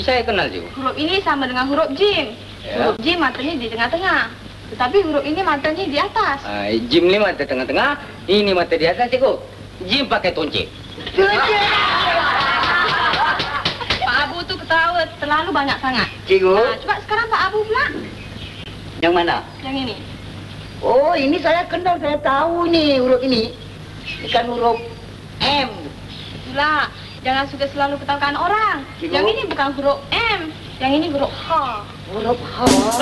Saya kenal juga. Huruf ini sama dengan huruf jim. Ya. Huruf jim matanya di tengah-tengah. Tetapi huruf ini matanya di atas. Jim ni mata tengah-tengah, ini mata di atas, cikgu. Jim pakai tonceng. Pak Abu tu ketawa terlalu banyak sangat. Cikgu. Coba sekarang Pak Abu pula. Yang mana? Yang ini. Oh, ini saya kenal, saya tahu ni huruf ini. Ini kan huruf M. Itulah, jangan suka selalu ketawakan orang. Cikgu. Yang ini bukan huruf M, yang ini huruf H. Huruf H.